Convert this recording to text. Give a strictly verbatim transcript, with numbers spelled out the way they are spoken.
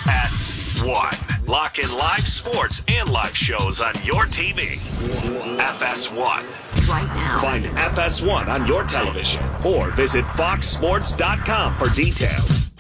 S one. Lock in live sports and live shows on your T V. F S one. Right now. Find F S one on your television or visit fox sports dot com for details.